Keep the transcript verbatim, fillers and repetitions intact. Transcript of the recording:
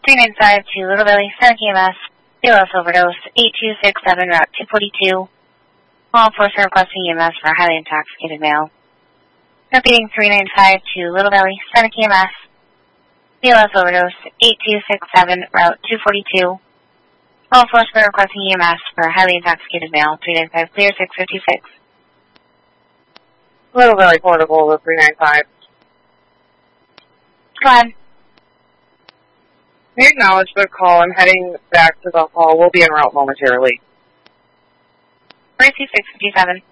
three nine five to Little Valley, Center E M S, B L S overdose, eight two six seven, Route two forty-two. Law enforcement requesting E M S for a highly intoxicated male. Repeating three nine five to Little Valley, Center E M S, B L S overdose, eight two six seven, Route two forty-two. Law enforcement requesting E M S for a highly intoxicated male, three nine five clear, six fifty-six. Little Valley Portable with three nine five. Go on. We acknowledge the call. I'm heading back to the hall. We'll be en route momentarily. Mercy six fifty-seven.